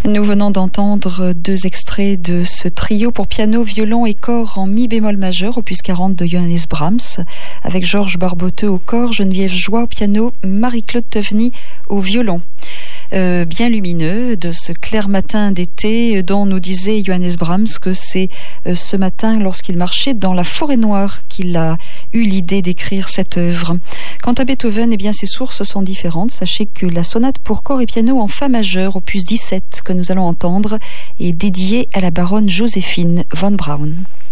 Nous venons d'entendre 2 extraits de ce trio pour piano, violon et corps en mi bémol majeur, opus 40 de Johannes Brahms, avec Georges Barboteux au corps, Geneviève Joie au piano, Marie-Claude Teveny au violon. Bien lumineux de ce clair matin d'été dont nous disait Johannes Brahms que c'est ce matin lorsqu'il marchait dans la forêt noire qu'il a eu l'idée d'écrire cette œuvre. Quant à Beethoven, eh bien ses sources sont différentes. Sachez que la sonate pour corps et piano en fa majeur, opus 17, que nous allons entendre, est dédiée à la baronne Joséphine von Braun.